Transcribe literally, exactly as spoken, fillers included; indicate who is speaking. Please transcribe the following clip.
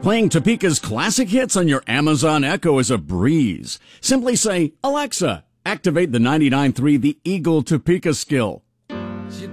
Speaker 1: Playing Topeka's classic hits on your Amazon Echo is a breeze. Simply say, Alexa, activate the ninety-nine point three The Eagle Topeka skill.